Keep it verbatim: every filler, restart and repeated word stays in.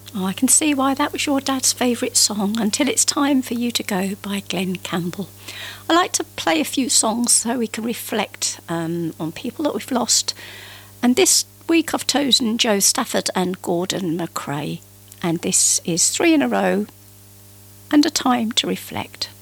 Oh, I can see why that was your dad's favourite song, Until It's Time for You to Go by Glenn Campbell. I like to play a few songs so we can reflect um, on people that we've lost. And this week I've chosen Joe Stafford and Gordon McRae. And this is three in a row and a time to reflect.